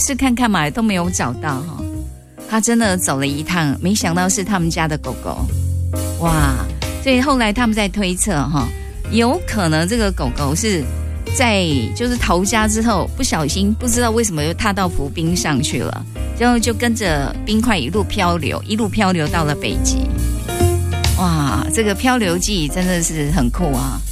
是看看嘛，都没有找到哈。他真的走了一趟，没想到是他们家的狗狗，哇！所以后来他们在推测哈，有可能这个狗狗是在就是逃家之后不小心不知道为什么又踏到浮冰上去了，然后就跟着冰块一路漂流到了北极。哇，这个漂流记真的是很酷啊！